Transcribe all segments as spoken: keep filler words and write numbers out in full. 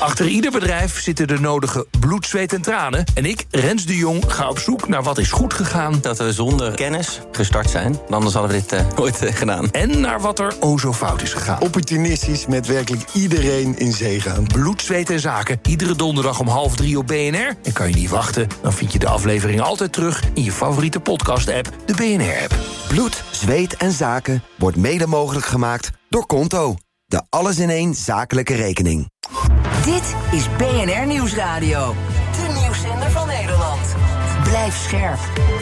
Achter ieder bedrijf zitten de nodige bloed, zweet en tranen. En ik, Rens de Jong, ga op zoek naar wat is goed gegaan. Dat we zonder kennis gestart zijn. Anders hadden we dit uh, nooit uh, gedaan. En naar wat er o zo fout is gegaan. Opportunistisch met werkelijk iedereen in zee gaan. Bloed, zweet en zaken. Iedere donderdag om half drie op B N R. En kan je niet wachten, dan vind je de aflevering altijd terug in je favoriete podcast-app, de B N R-app. Bloed, zweet en zaken wordt mede mogelijk gemaakt door Konto. De alles-in-één zakelijke rekening. Dit is B N R Nieuwsradio. De nieuwszender van Nederland. Blijf scherp.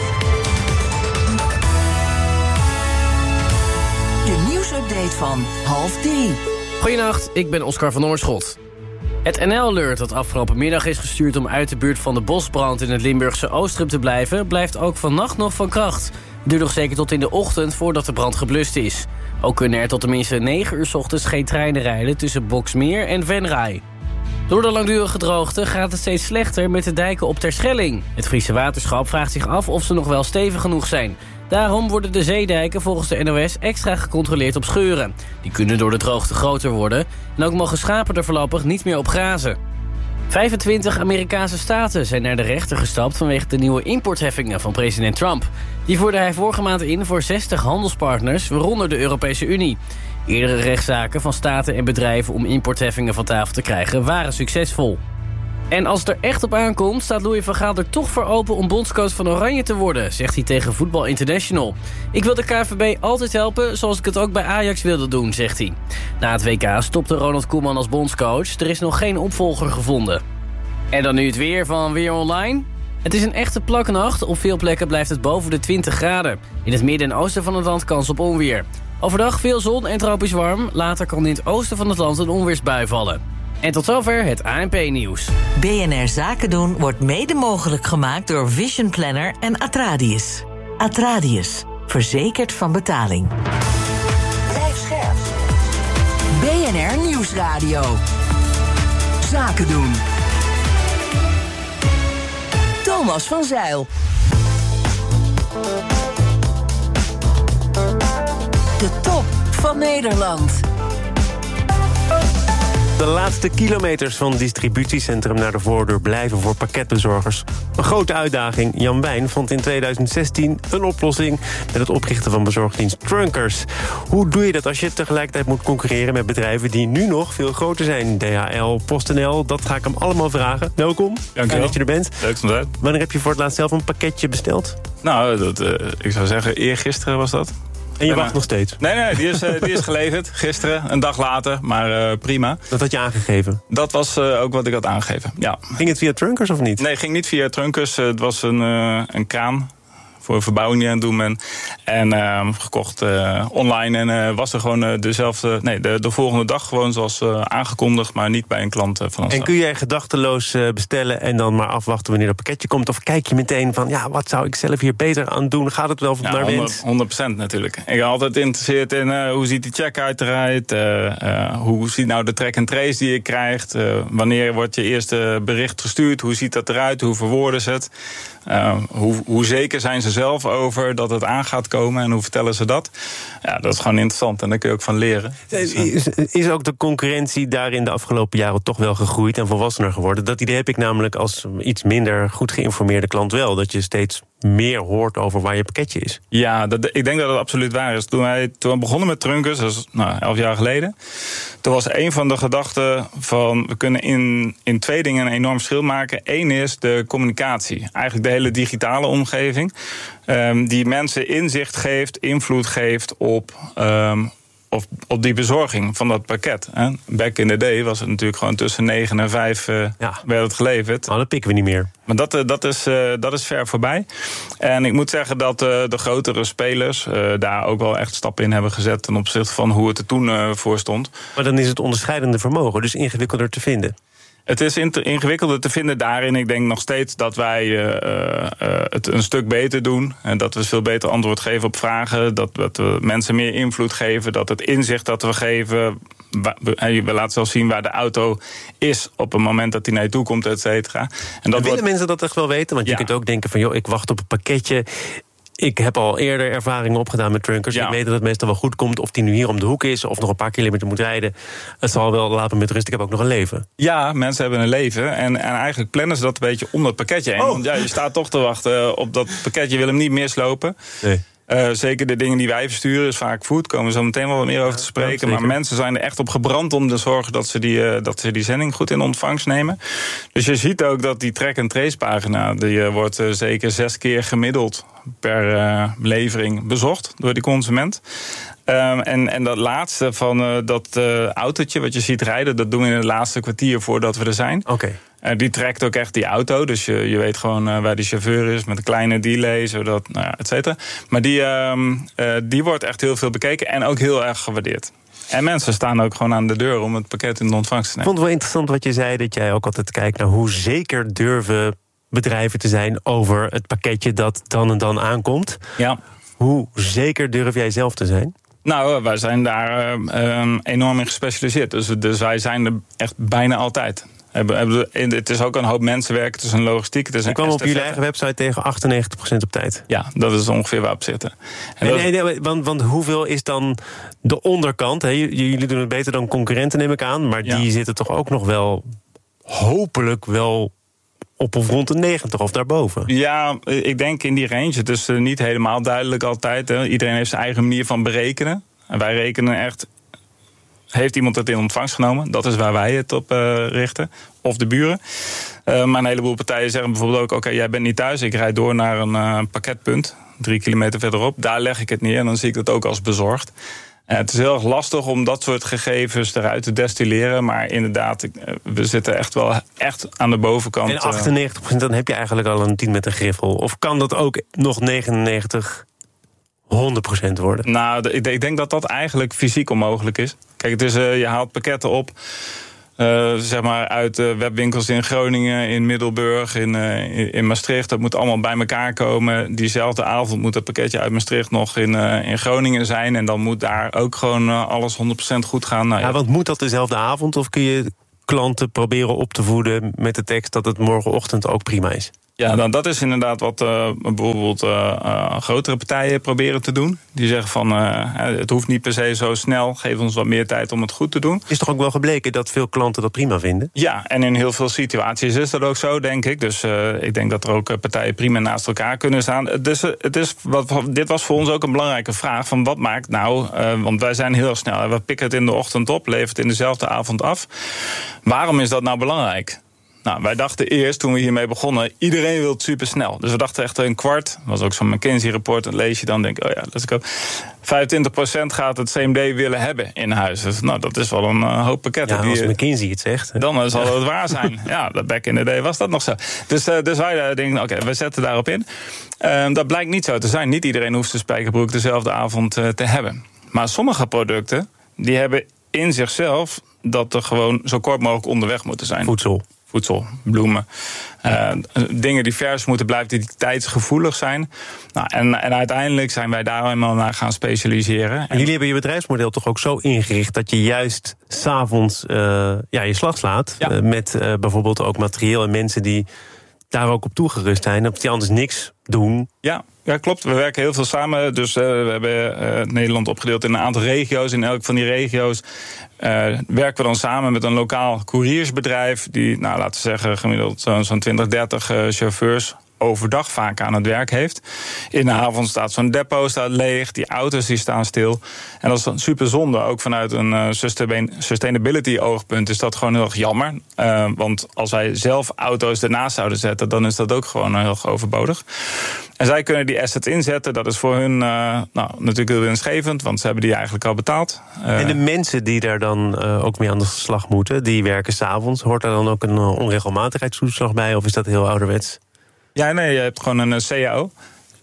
De nieuwsupdate van half drie. Goedenacht, ik ben Oscar van Noorschot. Het N L-alert dat afgelopen middag is gestuurd om uit de buurt van de bosbrand in het Limburgse Oostrum te blijven, blijft ook vannacht nog van kracht. Het duurt nog zeker tot in de ochtend voordat de brand geblust is. Ook kunnen er tot tenminste negen uur 's ochtends geen treinen rijden tussen Boxmeer en Venray. Door de langdurige droogte gaat het steeds slechter met de dijken op Terschelling. Het Friese waterschap vraagt zich af of ze nog wel stevig genoeg zijn. Daarom worden de zeedijken volgens de N O S extra gecontroleerd op scheuren. Die kunnen door de droogte groter worden. En ook mogen schapen er voorlopig niet meer op grazen. vijfentwintig Amerikaanse staten zijn naar de rechter gestapt vanwege de nieuwe importheffingen van president Trump. Die voerde hij vorige maand in voor zestig handelspartners, waaronder de Europese Unie. Eerdere rechtszaken van staten en bedrijven om importheffingen van tafel te krijgen waren succesvol. En als het er echt op aankomt, staat Louis van Gaal er toch voor open om bondscoach van Oranje te worden, zegt hij tegen Voetbal International. Ik wil de K N V B altijd helpen, zoals ik het ook bij Ajax wilde doen, zegt hij. Na het W K stopte Ronald Koeman als bondscoach. Er is nog geen opvolger gevonden. En dan nu het weer van Weer Online. Het is een echte plaknacht. Op veel plekken blijft het boven de twintig graden. In het midden en oosten van het land kans op onweer. Overdag veel zon en tropisch warm. Later kan in het oosten van het land een onweersbui vallen. En tot zover het A N P-nieuws. B N R Zaken doen wordt mede mogelijk gemaakt door Vision Planner en Atradius. Atradius, verzekerd van betaling. Blijf scherp. B N R Nieuwsradio. Zaken doen. Thomas van Zijl. De top van Nederland. De laatste kilometers van het distributiecentrum naar de voordeur blijven voor pakketbezorgers een grote uitdaging. Jan Wijn vond in tweeduizend zestien een oplossing met het oprichten van bezorgdienst Trunkers. Hoe doe je dat als je tegelijkertijd moet concurreren met bedrijven die nu nog veel groter zijn? D H L, PostNL, dat ga ik hem allemaal vragen. Welkom. Dank Fijn dat je er bent. Leuk om te zijn. Wanneer heb je voor het laatst zelf een pakketje besteld? Nou, dat, uh, ik zou zeggen eergisteren was dat. En je en, wacht uh, nog steeds? Nee, nee, die is, uh, die is geleverd. Gisteren, een dag later, maar uh, prima. Dat had je aangegeven? Dat was uh, ook wat ik had aangegeven, ja. Ging het via Trunkers of niet? Nee, het ging niet via Trunkers. Uh, het was een, uh, een kraan voor een verbouwing die aan het doen ben. En uh, gekocht uh, online en uh, was er gewoon uh, dezelfde... Nee, de, de volgende dag gewoon zoals uh, aangekondigd, maar niet bij een klant uh, van ons. En kun jij gedachteloos uh, bestellen en dan maar afwachten wanneer dat pakketje komt? Of kijk je meteen van, ja, wat zou ik zelf hier beter aan doen? Gaat het wel ja, naar wens? honderd procent natuurlijk. Ik ben altijd geïnteresseerd in uh, hoe ziet die checkout eruit? Uh, uh, hoe ziet nou de track and trace die je krijgt? Uh, wanneer wordt je eerste bericht gestuurd? Hoe ziet dat eruit? Hoe verwoorden ze het? Uh, hoe, hoe zeker zijn ze zelf over dat het aan gaat komen en hoe vertellen ze dat? Ja, dat is gewoon interessant en daar kun je ook van leren. Is, is ook de concurrentie daarin de afgelopen jaren toch wel gegroeid en volwassener geworden? Dat idee heb ik namelijk als iets minder goed geïnformeerde klant wel. Dat je steeds meer hoort over waar je pakketje is. Ja, dat, ik denk dat het absoluut waar is. Toen wij, toen we begonnen met Trunkers, dat is nou, elf jaar geleden, toen was een van de gedachten van we kunnen in, in twee dingen een enorm verschil maken. Eén is de communicatie. Eigenlijk de hele digitale omgeving. Um, die mensen inzicht geeft, invloed geeft op, um, op, op die bezorging van dat pakket. Hè. Back in the day was het natuurlijk gewoon tussen negen en vijf uh, ja. werd het geleverd. Nou, dat pikken we niet meer. Maar dat, dat, is, uh, dat is ver voorbij. En ik moet zeggen dat uh, de grotere spelers uh, daar ook wel echt stappen in hebben gezet ten opzichte van hoe het er toen uh, voor stond. Maar dan is het onderscheidende vermogen dus ingewikkelder te vinden. Het is ingewikkelder te vinden daarin. Ik denk nog steeds dat wij uh, uh, het een stuk beter doen. En dat we veel beter antwoord geven op vragen. Dat, dat we mensen meer invloed geven. Dat het inzicht dat we geven. We, we laten zelfs zien waar de auto is op het moment dat hij naar je toe komt, et cetera. En dat willen wordt... mensen dat echt wel weten? Want je ja. kunt ook denken van, joh, ik wacht op een pakketje. ik heb al eerder ervaringen opgedaan met Trunkers. Ja. Ik weet dat het meestal wel goed komt. Of die nu hier om de hoek is of nog een paar kilometer moet rijden. Het zal wel laten met rust. Ik heb ook nog een leven. Ja, mensen hebben een leven. En, en eigenlijk plannen ze dat een beetje om dat pakketje heen. Oh. Want ja, je staat toch te wachten op dat pakketje. Je wil hem niet mislopen. Nee. Uh, zeker de dingen die wij versturen is vaak food. Komen we zo meteen wel wat meer over te spreken. Ja, maar mensen zijn er echt op gebrand om te zorgen dat ze, die, uh, dat ze die zending goed in ontvangst nemen. Dus je ziet ook dat die track-and-trace pagina... die uh, wordt uh, zeker zes keer gemiddeld per uh, levering bezocht door die consument. Um, en, en dat laatste van uh, dat uh, autootje wat je ziet rijden... dat doen we in het laatste kwartier voordat we er zijn. Oké. Okay. Uh, die trekt ook echt die auto. Dus je, je weet gewoon uh, waar die chauffeur is met een kleine delay, zodat, nou ja, et cetera. Maar die, uh, uh, die wordt echt heel veel bekeken en ook heel erg gewaardeerd. En mensen staan ook gewoon aan de deur om het pakket in de ontvangst te nemen. Ik vond het wel interessant wat je zei, dat jij ook altijd kijkt naar hoe zeker durven bedrijven te zijn over het pakketje dat dan en dan aankomt. Ja. Hoe zeker durf jij zelf te zijn? Nou, wij zijn daar uh, um, enorm in gespecialiseerd. Dus, dus wij zijn er echt bijna altijd. Het is ook een hoop mensenwerk, het is een logistiek. Het is een Ik kwam op jullie eigen website tegen achtennegentig procent op tijd. Ja, dat is ongeveer waar we op zitten. En nee, nee, nee, want, want hoeveel is dan de onderkant? Hè? Jullie doen het beter dan concurrenten, neem ik aan. Maar ja. die zitten toch ook nog wel, hopelijk wel... op of rond de negentig of daarboven? Ja, ik denk in die range. Het is niet helemaal duidelijk altijd. Hè. Iedereen heeft zijn eigen manier van berekenen. En wij rekenen echt... Heeft iemand het in ontvangst genomen? Dat is waar wij het op uh, richten. Of de buren. Uh, maar een heleboel partijen zeggen bijvoorbeeld ook... oké, okay, jij bent niet thuis, ik rijd door naar een uh, pakketpunt. Drie kilometer verderop. Daar leg ik het neer en dan zie ik dat ook als bezorgd. Uh, het is heel erg lastig om dat soort gegevens eruit te destilleren. Maar inderdaad, ik, uh, we zitten echt wel echt aan de bovenkant. En achtennegentig procent, dan heb je eigenlijk al een tien met een griffel. Of kan dat ook nog negenennegentig, honderd procent worden? Nou, ik, ik denk dat dat eigenlijk fysiek onmogelijk is. Kijk, het is, uh, je haalt pakketten op... Uh, zeg maar uit uh, webwinkels in Groningen, in Middelburg, in, uh, in Maastricht. Dat moet allemaal bij elkaar komen. Diezelfde avond moet het pakketje uit Maastricht nog in, uh, in Groningen zijn. En dan moet daar ook gewoon uh, alles honderd procent goed gaan. Nou, ja. Ja, want moet dat dezelfde avond of kun je klanten proberen op te voeden met de tekst dat het morgenochtend ook prima is? Ja, dan, dat is inderdaad wat uh, bijvoorbeeld uh, uh, grotere partijen proberen te doen. Die zeggen van, uh, het hoeft niet per se zo snel. Geef ons wat meer tijd om het goed te doen. Is toch ook wel gebleken dat veel klanten dat prima vinden? Ja, en in heel veel situaties is dat ook zo, denk ik. Dus uh, ik denk dat er ook partijen prima naast elkaar kunnen staan. Dus het is, wat, dit was voor ons ook een belangrijke vraag. Van wat maakt nou, uh, want wij zijn heel snel. We pikken het in de ochtend op, leveren het in dezelfde avond af. Waarom is dat nou belangrijk? Nou, wij dachten eerst, toen we hiermee begonnen... iedereen wil het supersnel. Dus we dachten echt een kwart. Dat was ook zo'n McKinsey-rapport. Dan lees je dan, denk ik, oh ja, dat is ook... vijfentwintig procent gaat het same day willen hebben in huis. Dus, nou, dat is wel een uh, hoop pakketten. Ja, als die, McKinsey het zegt. Hè? Dan zal het waar zijn. Ja, back in the day was dat nog zo. Dus, uh, dus wij uh, denken, oké, okay, we zetten daarop in. Uh, dat blijkt niet zo te zijn. Niet iedereen hoeft de spijkerbroek dezelfde avond uh, te hebben. Maar sommige producten, die hebben in zichzelf... dat er gewoon zo kort mogelijk onderweg moeten zijn. Voedsel. Voedsel, bloemen. Uh, dingen die vers moeten blijven, die tijdsgevoelig zijn. Nou, en, en uiteindelijk zijn wij daar helemaal naar gaan specialiseren. En jullie hebben je bedrijfsmodel toch ook zo ingericht... dat je juist 's avonds uh, ja, je slag slaat. Ja. Uh, met uh, bijvoorbeeld ook materieel en mensen die daar ook op toegerust zijn. Dat die anders niks doen. Ja. Ja, klopt. We werken heel veel samen. Dus uh, we hebben uh, Nederland opgedeeld in een aantal regio's. In elk van die regio's uh, werken we dan samen met een lokaal couriersbedrijf... die, nou, laten we zeggen, gemiddeld zo'n, zo'n twintig, dertig uh, chauffeurs... overdag vaak aan het werk heeft. In de avond staat zo'n depot staat leeg. Die auto's die staan stil. En dat is dan super zonde. Ook vanuit een uh, sustainability oogpunt is dat gewoon heel erg jammer. Uh, want als wij zelf auto's ernaast zouden zetten... dan is dat ook gewoon heel erg overbodig. En zij kunnen die asset inzetten. Dat is voor hun uh, nou, natuurlijk heel winstgevend. Want ze hebben die eigenlijk al betaald. Uh, en de mensen die daar dan uh, ook mee aan de slag moeten... die werken 's avonds. Hoort daar dan ook een uh, onregelmatigheidstoeslag bij? Of is dat heel ouderwets? Ja, nee, je hebt gewoon een C A O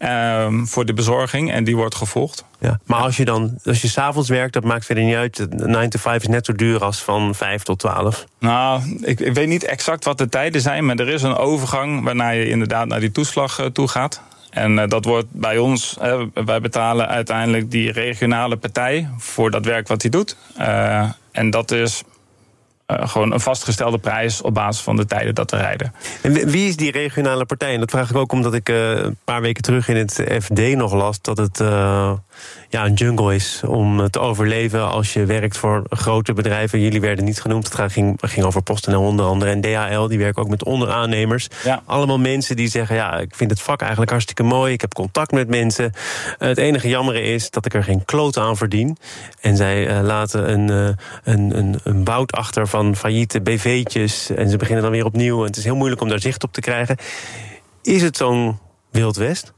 um, voor de bezorging en die wordt gevolgd. Ja, maar als je dan, als je 's avonds werkt, dat maakt verder niet uit. negen to vijf is net zo duur als van vijf tot twaalf. Nou, ik, ik weet niet exact wat de tijden zijn, maar er is een overgang waarna je inderdaad naar die toeslag uh, toe gaat. En uh, dat wordt bij ons, uh, wij betalen uiteindelijk die regionale partij voor dat werk wat hij doet. Uh, en dat is uh, gewoon een vastgestelde prijs op basis van de tijden dat we rijden. En wie is die regionale partij? En dat vraag ik ook omdat ik uh, een paar weken terug in het F D nog las dat het uh, ja, een jungle is om te overleven als je werkt voor grote bedrijven. Jullie werden niet genoemd. Het ging, ging over PostNL onder andere en D H L. Die werken ook met onderaannemers. Ja. Allemaal mensen die zeggen, ja, ik vind het vak eigenlijk hartstikke mooi. Ik heb contact met mensen. Uh, het enige jammere is dat ik er geen kloot aan verdien. En zij uh, laten een, uh, een, een, een bout achter van failliete B V'tjes. En ze beginnen dan weer opnieuw. En het is heel moeilijk om daar zicht op te krijgen. Is het zo'n Wild West?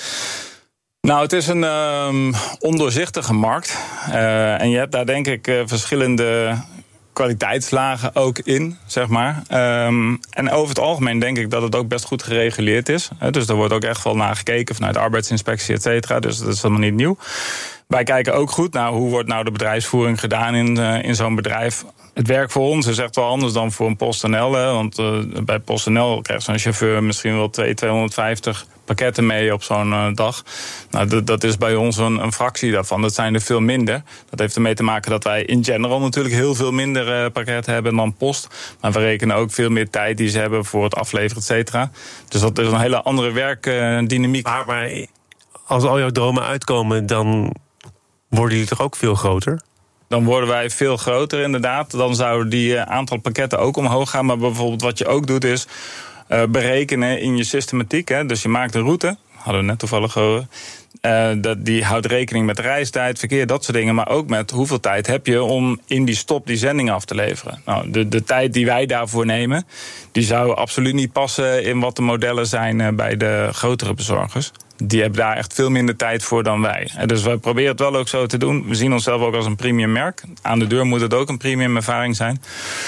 Nou, het is een um, ondoorzichtige markt. Uh, en je hebt daar denk ik uh, verschillende kwaliteitslagen ook in, zeg maar. Um, en over het algemeen denk ik dat het ook best goed gereguleerd is. Uh, dus er wordt ook echt wel naar gekeken vanuit de arbeidsinspectie, et cetera. Dus dat is helemaal niet nieuw. Wij kijken ook goed naar hoe wordt nou de bedrijfsvoering gedaan in, uh, in zo'n bedrijf. Het werk voor ons is echt wel anders dan voor een PostNL. Hè, want uh, bij PostNL krijgt zo'n chauffeur misschien wel tweehonderd, tweehonderdvijftig pakketten mee op zo'n uh, dag. Nou, dat, dat is bij ons een, een fractie daarvan. Dat zijn er veel minder. Dat heeft ermee te maken dat wij in general natuurlijk heel veel minder uh, pakketten hebben dan Post. Maar we rekenen ook veel meer tijd die ze hebben voor het afleveren, et cetera. Dus dat is een hele andere werkdynamiek. Uh, maar, maar als al jouw dromen uitkomen, dan worden jullie toch ook veel groter? Dan worden wij veel groter inderdaad. Dan zouden die uh, aantal pakketten ook omhoog gaan. Maar bijvoorbeeld wat je ook doet is uh, berekenen in je systematiek. Hè. Dus je maakt een route, hadden we net toevallig gehoord. Uh, dat, die houdt rekening met reistijd, verkeer, dat soort dingen. Maar ook met hoeveel tijd heb je om in die stop die zending af te leveren. Nou, de, de tijd die wij daarvoor nemen, die zou absoluut niet passen in wat de modellen zijn uh, bij de grotere bezorgers. Die hebben daar echt veel minder tijd voor dan wij. Dus we proberen het wel ook zo te doen. We zien onszelf ook als een premium merk. Aan de deur moet het ook een premium ervaring zijn.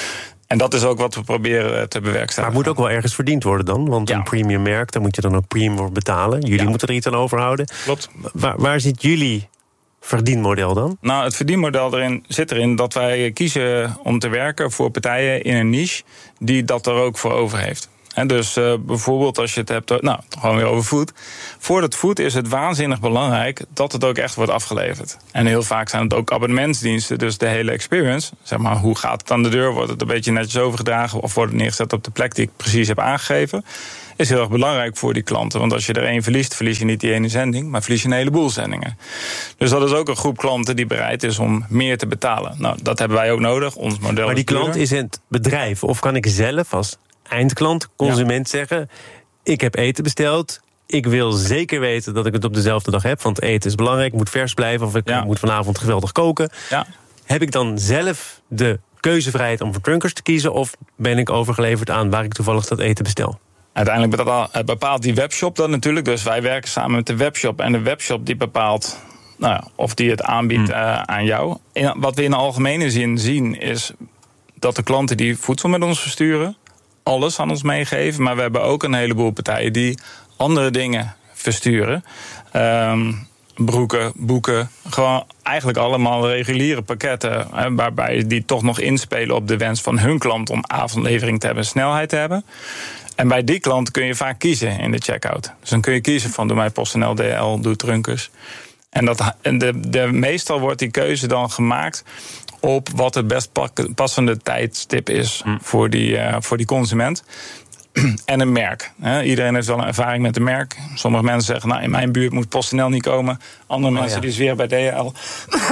En dat is ook wat we proberen te bewerkstelligen. Maar het moet ook wel ergens verdiend worden dan? Want ja. een premium merk, daar moet je dan ook premium voor betalen. Jullie ja. moeten er iets aan overhouden. Klopt. Waar, waar zit jullie verdienmodel dan? Nou, het verdienmodel erin zit erin dat wij kiezen om te werken voor partijen in een niche die dat er ook voor over heeft. En dus uh, bijvoorbeeld als je het hebt, nou, gewoon weer over food. Voor het food is het waanzinnig belangrijk dat het ook echt wordt afgeleverd. En heel vaak zijn het ook abonnementsdiensten, dus de hele experience. Zeg maar, hoe gaat het aan de deur? Wordt het een beetje netjes overgedragen of wordt het neergezet op de plek die ik precies heb aangegeven? Is heel erg belangrijk voor die klanten. Want als je er één verliest, verlies je niet die ene zending, maar verlies je een heleboel zendingen. Dus dat is ook een groep klanten die bereid is om meer te betalen. Nou, dat hebben wij ook nodig. Ons model maar die is klant is het bedrijf, of kan ik zelf als eindklant, consument ja. zeggen, ik heb eten besteld, ik wil zeker weten dat ik het op dezelfde dag heb, want eten is belangrijk, moet vers blijven of ik ja. moet vanavond geweldig koken. Ja. Heb ik dan zelf de keuzevrijheid om voor Trunkers te kiezen of ben ik overgeleverd aan waar ik toevallig dat eten bestel? Uiteindelijk bepaalt die webshop dat natuurlijk, dus wij werken samen met de webshop en de webshop die bepaalt nou ja, of die het aanbiedt hmm. uh, aan jou. En wat we in de algemene zin zien is dat de klanten die voedsel met ons versturen alles aan ons meegeven, maar we hebben ook een heleboel partijen die andere dingen versturen. Um, broeken, boeken, gewoon eigenlijk allemaal reguliere pakketten, hè, waarbij die toch nog inspelen op de wens van hun klant om avondlevering te hebben, snelheid te hebben. En bij die klant kun je vaak kiezen in de checkout. Dus dan kun je kiezen van doe mij PostNL, D H L, doe Trunkers. En, dat, en de, de, meestal wordt die keuze dan gemaakt op wat het best passende tijdstip is hm. voor, die, uh, voor die consument. En een merk. He, iedereen heeft wel een ervaring met een merk. Sommige mensen zeggen, nou, in mijn buurt moet PostNL niet komen. Andere oh, mensen ja. die zweren bij D H L.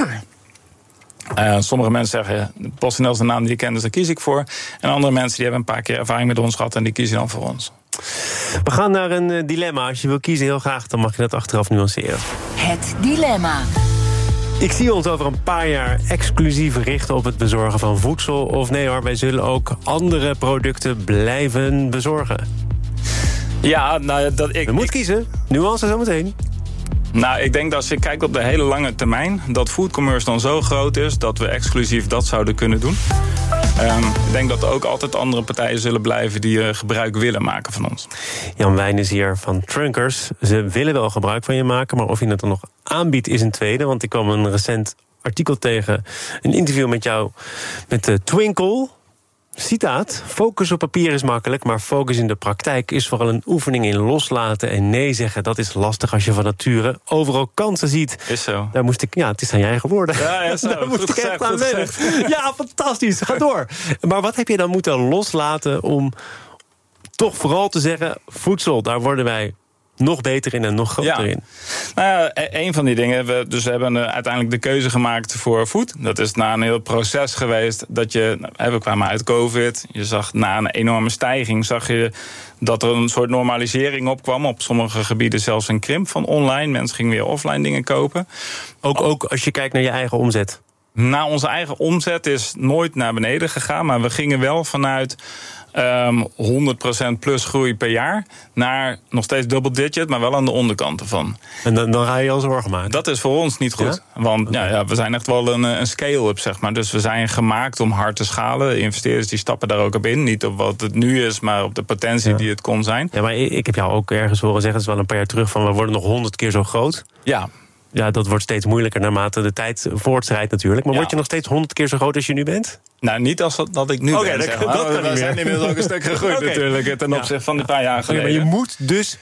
Uh, sommige mensen zeggen, PostNL is de naam die ik ken, dus daar kies ik voor. En andere mensen die hebben een paar keer ervaring met ons gehad en die kiezen dan voor ons. We gaan naar een uh, dilemma. Als je wil kiezen heel graag, dan mag je dat achteraf nuanceren. Het dilemma. Ik zie ons over een paar jaar exclusief richten op het bezorgen van voedsel. Of nee hoor, wij zullen ook andere producten blijven bezorgen. Ja, nou, dat ik... Je moet kiezen. Nuance zometeen. Nou, ik denk dat als je kijkt op de hele lange termijn, dat foodcommerce dan zo groot is dat we exclusief dat zouden kunnen doen. Um, ik denk dat er ook altijd andere partijen zullen blijven die uh, gebruik willen maken van ons. Jan Wijn is hier van Trunkers. Ze willen wel gebruik van je maken, maar of je het dan nog aanbiedt is een tweede. Want ik kwam een recent artikel tegen, een interview met jou met uh, Twinkle. Citaat: focus op papier is makkelijk, maar focus in de praktijk is vooral een oefening in loslaten en nee zeggen. Dat is lastig als je van nature overal kansen ziet. Is zo. Daar moest ik, ja, het is aan je eigen woorden. Ja, ja, zo. Daar moest Goed ik gezegd, echt aan goed wennen. gezegd. Ja, fantastisch. Ga door. Maar wat heb je dan moeten loslaten om toch vooral te zeggen: voedsel, daar worden wij nog beter in en nog groter Ja. in? Nou ja, een van die dingen, we, dus we hebben uh, uiteindelijk de keuze gemaakt voor food. Dat is na een heel proces geweest dat je, nou, we kwamen uit COVID. Je zag na een enorme stijging, zag je dat er een soort normalisering opkwam. Op sommige gebieden zelfs een krimp van online. Mensen gingen weer offline dingen kopen. Ook, ook als je kijkt naar je eigen omzet. Nou, onze eigen omzet is nooit naar beneden gegaan, maar we gingen wel vanuit Um, honderd procent plus groei per jaar naar nog steeds double digit, maar wel aan de onderkant ervan. En dan, dan ga je al zorgen maken. Dat is voor ons niet goed. Ja? Want okay. ja, ja, we zijn echt wel een, een scale-up, zeg maar. Dus we zijn gemaakt om hard te schalen. De investeerders die stappen daar ook op in. Niet op wat het nu is, maar op de potentie ja. die het kon zijn. Ja, maar ik heb jou ook ergens horen zeggen, het is wel een paar jaar terug, van we worden nog honderd keer zo groot. Ja. Ja, dat wordt steeds moeilijker naarmate de tijd voortschrijdt natuurlijk. Maar ja. word je nog steeds honderd keer zo groot als je nu bent? Nou, niet als dat, dat ik nu okay, ben, dat, zeg maar. dat We zijn inmiddels ook een stuk gegroeid okay. natuurlijk, ten opzichte ja. van die paar jaar geleden. Okay, maar je moet dus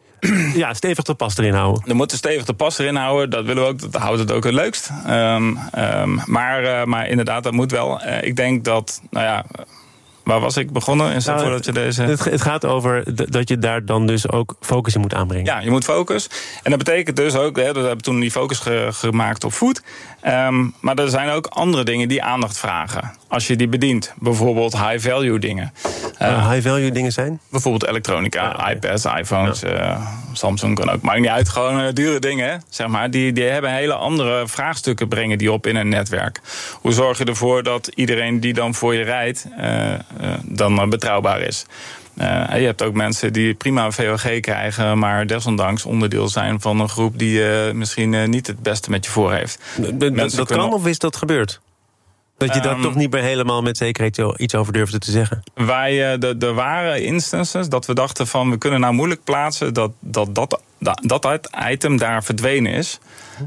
ja, stevig de pas erin houden. We moeten stevig de pas erin houden. Dat willen we ook. Dat houdt het ook het leukst. Um, um, maar, uh, maar inderdaad, dat moet wel. Uh, ik denk dat, nou ja, waar was ik begonnen? Is dat nou, voordat je deze... het, het gaat over d- dat je daar dan dus ook focus in moet aanbrengen. Ja, je moet focus. En dat betekent dus ook, hè, we hebben toen die focus ge- gemaakt op food. Um, maar er zijn ook andere dingen die aandacht vragen. Als je die bedient. Bijvoorbeeld high-value dingen. Uh, uh, high-value dingen zijn? Bijvoorbeeld elektronica, ja, okay. iPads, iPhones, ja. uh, Samsung kan ook. Maakt niet uit, gewoon uh, dure dingen. Zeg maar. die, die hebben hele andere vraagstukken, brengen die op in een netwerk. Hoe zorg je ervoor dat iedereen die dan voor je rijdt Uh, uh, dan uh, betrouwbaar is? Uh, je hebt ook mensen die prima een V O G krijgen, maar desondanks onderdeel zijn van een groep die uh, misschien uh, niet het beste met je voor heeft. D- d- dat kunnen... kan of is dat gebeurd? Dat je daar um, toch niet meer helemaal met zekerheid iets over durfde te zeggen? Wij, uh, de, er waren instances dat we dachten van, we kunnen nou moeilijk plaatsen dat dat, dat, dat, dat item daar verdwenen is.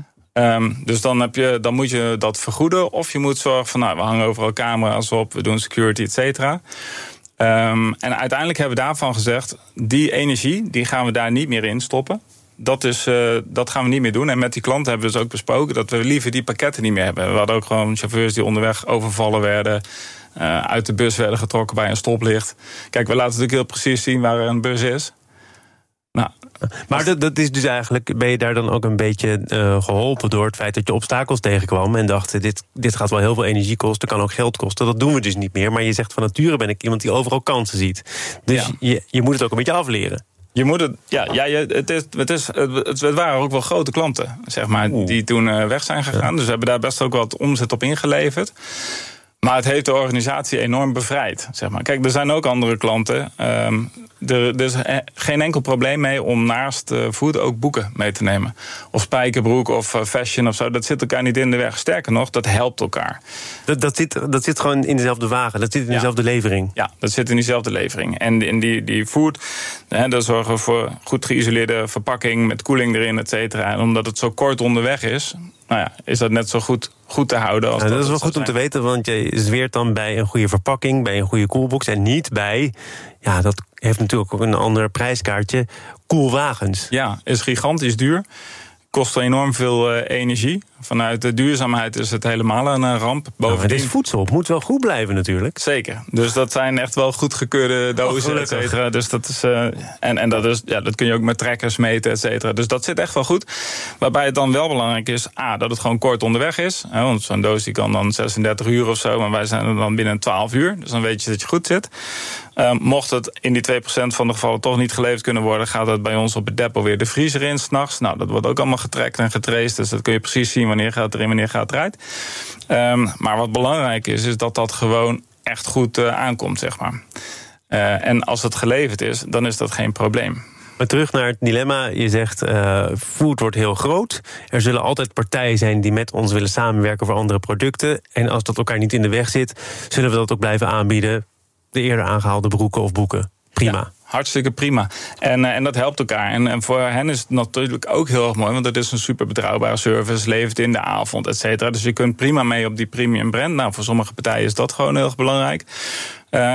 Um, dus dan, heb je, dan moet je dat vergoeden. Of je moet zorgen van, nou, we hangen overal camera's op, we doen security, et cetera. Um, en uiteindelijk hebben we daarvan gezegd, die energie, die gaan we daar niet meer in stoppen. Dat, is, uh, dat gaan we niet meer doen. En met die klanten hebben we dus ook besproken dat we liever die pakketten niet meer hebben. We hadden ook gewoon chauffeurs die onderweg overvallen werden, Uh, uit de bus werden getrokken bij een stoplicht. Kijk, we laten natuurlijk heel precies zien waar er een bus is. Nou, maar dat, dat is dus eigenlijk, ben je daar dan ook een beetje uh, geholpen door het feit dat je obstakels tegenkwam en dacht, dit, dit gaat wel heel veel energie kosten, kan ook geld kosten. Dat doen we dus niet meer. Maar je zegt, van nature ben ik iemand die overal kansen ziet. Dus ja. je, je moet het ook een beetje afleren. Je moet het, ja, ja je, het, is, het, is, het, het waren ook wel grote klanten, zeg maar, Oeh. die toen uh, weg zijn gegaan. Ja. Dus we hebben daar best ook wat omzet op ingeleverd. Maar het heeft de organisatie enorm bevrijd, zeg maar. Kijk, er zijn ook andere klanten. Um, er, er is geen enkel probleem mee om naast uh, food ook boeken mee te nemen. Of spijkerbroek of uh, fashion of zo. Dat zit elkaar niet in de weg. Sterker nog, dat helpt elkaar. Dat, dat, zit, dat zit gewoon in dezelfde wagen. Dat zit in ja. dezelfde levering. Ja, dat zit in diezelfde levering. En in die, die food, hè, daar zorgen we voor goed geïsoleerde verpakking met koeling erin, et cetera. En omdat het zo kort onderweg is, nou ja, is dat net zo goed, goed te houden. Als nou, dat, dat is wel goed zijn. om te weten, want je zweert dan bij een goede verpakking, bij een goede koelbox en niet bij, ja, dat heeft natuurlijk ook een ander prijskaartje, koelwagens. Ja, is gigantisch duur. Kost enorm veel uh, energie. Vanuit de duurzaamheid is het helemaal een uh, ramp. Nou, het is voedsel, het moet wel goed blijven natuurlijk. Zeker, dus dat zijn echt wel goedgekeurde dozen, oh, et cetera. Dus dat is, uh, en, en dat, is, ja, dat kun je ook met trekkers meten, et cetera. Dus dat zit echt wel goed. Waarbij het dan wel belangrijk is, A, dat het gewoon kort onderweg is. Hè, want zo'n doos die kan dan zesendertig uur of zo, maar wij zijn er dan binnen twaalf uur. Dus dan weet je dat je goed zit. Uh, mocht het in die twee procent van de gevallen toch niet geleverd kunnen worden, gaat het bij ons op het depot weer de vriezer in 's nachts. Nou, dat wordt ook allemaal getrackt en getraced. Dus dat kun je precies zien wanneer gaat het erin, wanneer gaat het eruit. Um, maar wat belangrijk is, is dat dat gewoon echt goed uh, aankomt, zeg maar. Uh, en als het geleverd is, dan is dat geen probleem. Maar terug naar het dilemma. Je zegt, uh, food wordt heel groot. Er zullen altijd partijen zijn die met ons willen samenwerken voor andere producten. En als dat elkaar niet in de weg zit, zullen we dat ook blijven aanbieden. De eerder aangehaalde broeken of boeken. Prima. Ja, hartstikke prima. En, en dat helpt elkaar. En, en voor hen is het natuurlijk ook heel erg mooi, want het is een super betrouwbare service, levert in de avond, et cetera. Dus je kunt prima mee op die premium brand. Nou, voor sommige partijen is dat gewoon heel erg belangrijk. Uh,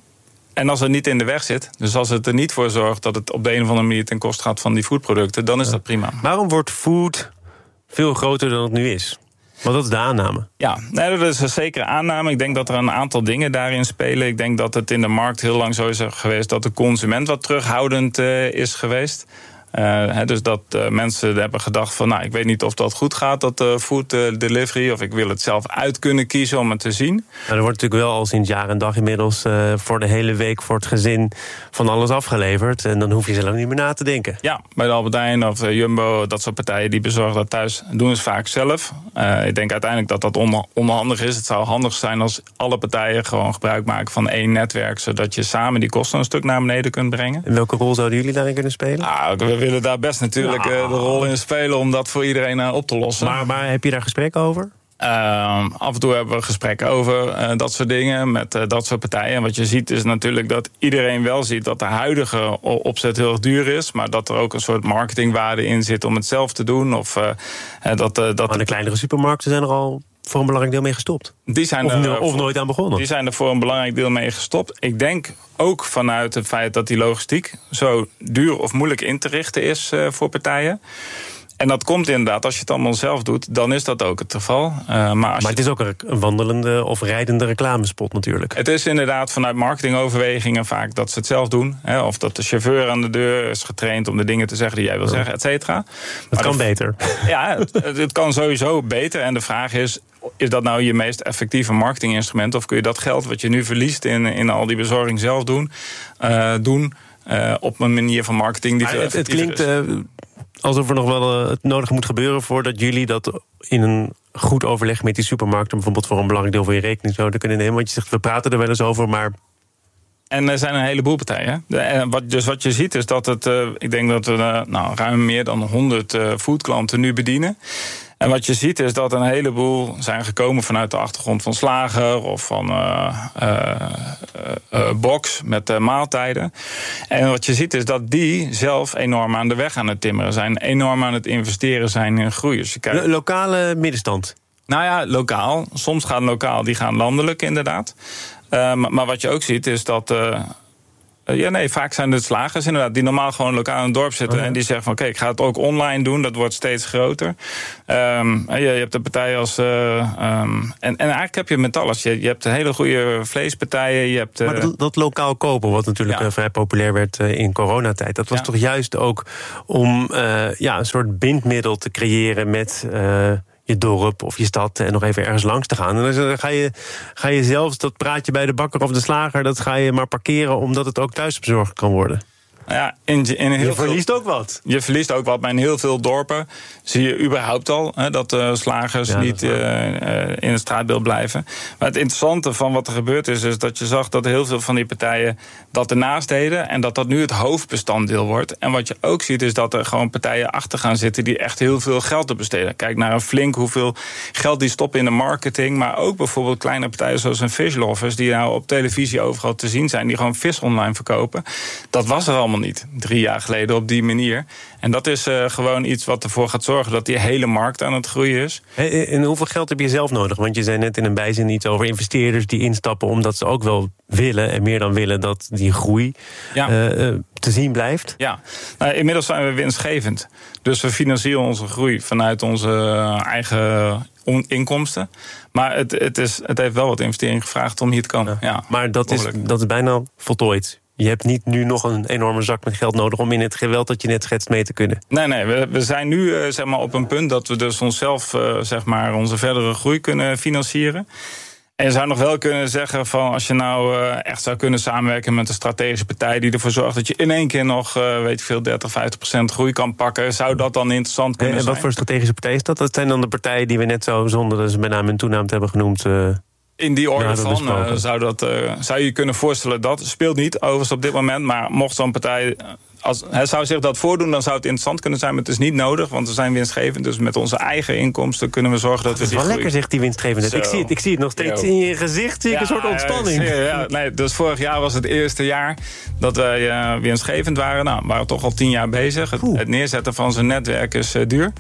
en als het niet in de weg zit, dus als het er niet voor zorgt dat het op de een of andere manier ten koste gaat van die foodproducten, dan is dat prima. Waarom wordt food veel groter dan het nu is? Want dat is de aanname. Ja, nee, dat is een zekere aanname. Ik denk dat er een aantal dingen daarin spelen. Ik denk dat het in de markt heel lang zo is geweest dat de consument wat terughoudend uh, is geweest. Uh, he, dus dat uh, mensen hebben gedacht van, nou, ik weet niet of dat goed gaat, dat uh, food uh, delivery, of ik wil het zelf uit kunnen kiezen om het te zien. Nou, er wordt natuurlijk wel al sinds jaar en dag inmiddels uh, voor de hele week voor het gezin van alles afgeleverd. En dan hoef je zo lang niet meer na te denken. Ja, bij de Albert Heijn of uh, Jumbo, dat soort partijen die bezorgen dat thuis, doen ze vaak zelf. Uh, ik denk uiteindelijk dat dat on- onhandig is. Het zou handig zijn als alle partijen gewoon gebruik maken van één netwerk, zodat je samen die kosten een stuk naar beneden kunt brengen. En welke rol zouden jullie daarin kunnen spelen? Ah, we willen daar best natuurlijk uh, de rol in spelen om dat voor iedereen uh, op te lossen. Maar, maar heb je daar gesprekken over? Uh, af en toe hebben we gesprekken over uh, dat soort dingen met uh, dat soort partijen. En wat je ziet is natuurlijk dat iedereen wel ziet dat de huidige opzet heel erg duur is, maar dat er ook een soort marketingwaarde in zit om het zelf te doen. Of, uh, dat, uh, dat maar de kleinere supermarkten zijn er al voor een belangrijk deel mee gestopt. Die zijn of, er, no- of voor, nooit aan begonnen. Die zijn er voor een belangrijk deel mee gestopt. Ik denk ook vanuit het feit dat die logistiek zo duur of moeilijk in te richten is uh, voor partijen. En dat komt inderdaad, als je het allemaal zelf doet, dan is dat ook het geval. Uh, maar maar als het is ook een wandelende of rijdende reclamespot natuurlijk. Het is inderdaad vanuit marketingoverwegingen vaak dat ze het zelf doen. Hè, of dat de chauffeur aan de deur is getraind om de dingen te zeggen die jij wil ja. zeggen, et cetera. Het kan de, beter. Ja, het, het kan sowieso beter. En de vraag is, is dat nou je meest effectieve marketinginstrument? Of kun je dat geld wat je nu verliest in, in al die bezorging zelf doen, uh, doen uh, op een manier van marketing die maar veel het, het effectiever klinkt is? Uh, alsof er nog wel uh, het nodige moet gebeuren voordat jullie dat in een goed overleg met die supermarkten bijvoorbeeld voor een belangrijk deel van je rekening zouden kunnen nemen. Want je zegt, we praten er wel eens over, maar... En er zijn een heleboel partijen. De, wat, dus wat je ziet is dat het, uh, ik denk dat we uh, nou, ruim meer dan honderd uh, foodklanten nu bedienen. En wat je ziet is dat een heleboel zijn gekomen vanuit de achtergrond van slager of van uh, uh, uh, uh, box met uh, maaltijden. En wat je ziet is dat die zelf enorm aan de weg aan het timmeren zijn. Enorm aan het investeren zijn in groei. Dus je kijkt... Lo- lokale middenstand? Nou ja, lokaal. Soms gaan lokaal, die gaan landelijk inderdaad. Uh, maar, maar wat je ook ziet is dat... Uh, Uh, ja, nee, vaak zijn het slagers inderdaad die normaal gewoon lokaal in het dorp zitten. Oh, ja. En die zeggen van, oké, okay, ik ga het ook online doen. Dat wordt steeds groter. Um, je, je hebt de partijen als... Uh, um, en, en eigenlijk heb je met alles. Je, je hebt hele goede vleespartijen. Je hebt, uh, maar dat, dat lokaal kopen, wat natuurlijk ja. uh, vrij populair werd uh, in coronatijd. Dat was ja. toch juist ook om uh, ja, een soort bindmiddel te creëren met... Uh, je dorp of je stad en nog even ergens langs te gaan. En dan ga je, ga je zelfs dat praatje bij de bakker of de slager... dat ga je maar parkeren omdat het ook thuis bezorgd kan worden. Ja, in, in heel je verliest veel, ook wat. Je verliest ook wat, maar in heel veel dorpen zie je überhaupt al... Hè, dat de slagers ja, niet uh, uh, in het straatbeeld blijven. Maar het interessante van wat er gebeurd is... is dat je zag dat heel veel van die partijen dat ernaast deden... en dat dat nu het hoofdbestanddeel wordt. En wat je ook ziet is dat er gewoon partijen achter gaan zitten... die echt heel veel geld te besteden. Kijk naar een Flink, hoeveel geld die stoppen in de marketing... maar ook bijvoorbeeld kleine partijen zoals een Fishlovers... die nou op televisie overal te zien zijn... die gewoon vis online verkopen. Dat was er allemaal niet, drie jaar geleden op die manier. En dat is uh, gewoon iets wat ervoor gaat zorgen... dat die hele markt aan het groeien is. En hoeveel geld heb je zelf nodig? Want je zei net in een bijzin iets over investeerders die instappen... omdat ze ook wel willen en meer dan willen... dat die groei ja. uh, uh, te zien blijft. Ja, nou, inmiddels zijn we winstgevend. Dus we financieren onze groei vanuit onze eigen inkomsten. Maar het, het, is, het heeft wel wat investering gevraagd om hier te komen. Ja, ja, maar dat is, dat is bijna voltooid. Je hebt niet nu nog een enorme zak met geld nodig... om in het geweld dat je net schetst mee te kunnen. Nee, nee, we, we zijn nu uh, zeg maar op een punt... dat we dus onszelf uh, zeg maar onze verdere groei kunnen financieren. En je zou nog wel kunnen zeggen van... als je nou uh, echt zou kunnen samenwerken met een strategische partij... die ervoor zorgt dat je in één keer nog uh, weet ik veel, dertig, vijftig procent groei kan pakken... zou dat dan interessant kunnen en, zijn. En wat voor strategische partij is dat? Dat zijn dan de partijen die we net zo... zonder dat ze bij naam en toenaam te hebben genoemd... Uh... In die orde van uh, zou, dat, uh, zou je kunnen voorstellen dat speelt niet overigens op dit moment, maar mocht zo'n partij, als hij zou zich dat voordoen, dan zou het interessant kunnen zijn, maar het is niet nodig, want we zijn winstgevend, dus met onze eigen inkomsten kunnen we zorgen dat we die groei. Dat is wel lekker, zegt die winstgevendheid. Ik zie het, ik zie het nog steeds Yo. in je gezicht, zie ik ja, een soort ontspanning. Ja, ja, nee, dus vorig jaar was het eerste jaar dat wij uh, winstgevend waren. Nou, we waren toch al tien jaar bezig. Het, het neerzetten van zo'n netwerk is uh, duur.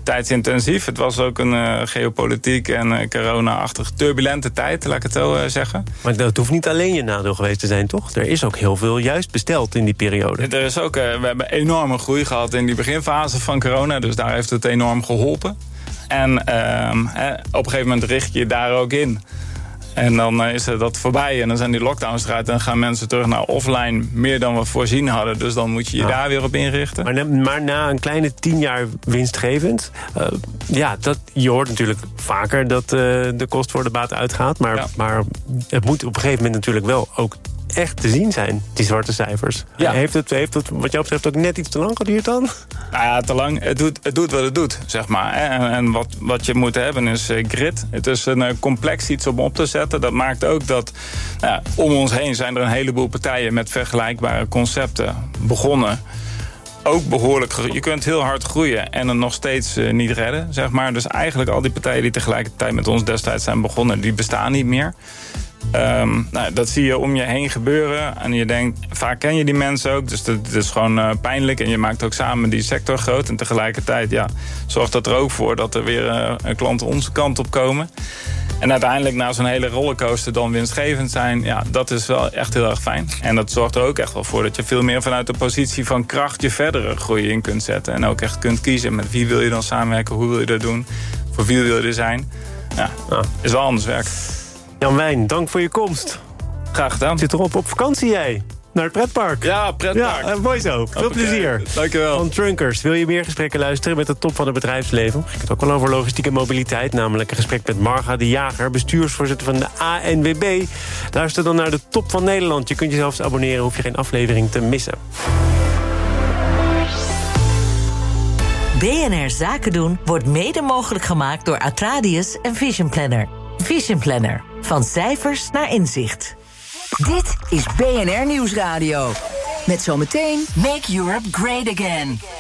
tijdsintensief. Het was ook een uh, geopolitiek en uh, corona-achtig turbulente tijd, laat ik het zo uh, zeggen. Maar dat hoeft niet alleen je nadeel geweest te zijn, toch? Er is ook heel veel juist besteld in die periode. Er is ook, uh, we hebben enorme groei gehad in die beginfase van corona, dus daar heeft het enorm geholpen. En uh, eh, op een gegeven moment richt je je daar ook in. En dan is dat voorbij en dan zijn die lockdowns eruit... en dan gaan mensen terug naar offline meer dan we voorzien hadden. Dus dan moet je je ja. daar weer op inrichten. Maar na, maar na een kleine tien jaar winstgevend... Uh, ja, dat, je hoort natuurlijk vaker dat uh, de kost voor de baat uitgaat. Maar, ja. maar het moet op een gegeven moment natuurlijk wel ook echt te zien zijn, die zwarte cijfers. Ja. Heeft, het, heeft het wat jou betreft ook net iets te lang geduurd dan? Nou ja, te lang. Het doet, het doet wat het doet, zeg maar. En, en wat, wat je moet hebben is uh, grit. Het is een uh, complex iets om op te zetten. Dat maakt ook dat nou ja, om ons heen zijn er een heleboel partijen met vergelijkbare concepten begonnen. Ook behoorlijk. Je kunt heel hard groeien en het nog steeds uh, niet redden, zeg maar. Dus eigenlijk al die partijen die tegelijkertijd met ons destijds zijn begonnen, die bestaan niet meer. Um, nou, dat zie je om je heen gebeuren. En je denkt, vaak ken je die mensen ook. Dus dat, dat is gewoon uh, pijnlijk. En je maakt ook samen die sector groot. En tegelijkertijd ja, zorgt dat er ook voor dat er weer uh, klanten onze kant op komen. En uiteindelijk na zo'n hele rollercoaster dan winstgevend zijn, ja, dat is wel echt heel erg fijn. En dat zorgt er ook echt wel voor dat je veel meer vanuit de positie van kracht je verdere groei in kunt zetten. En ook echt kunt kiezen met wie wil je dan samenwerken, hoe wil je dat doen, voor wie wil je er zijn. Ja, nou, is wel anders werk. Jan Wijn, dank voor je komst. Graag gedaan. Zit erop op vakantie jij? Naar het pretpark. Ja, pretpark. Ja, mooi zo. Veel Hoppakee. plezier. Dankjewel. Van Trunkers. Wil je meer gesprekken luisteren met de top van het bedrijfsleven? Ik het ook wel over logistieke mobiliteit. Namelijk een gesprek met Marga de Jager, bestuursvoorzitter van de A N W B. Luister dan naar de top van Nederland. Je kunt jezelf abonneren, hoef je geen aflevering te missen. B N R Zaken doen wordt mede mogelijk gemaakt door Atradius en Vision Planner. Vision Planner. Van cijfers naar inzicht. Dit is B N R Nieuwsradio. Met zometeen Make Europe Great Again.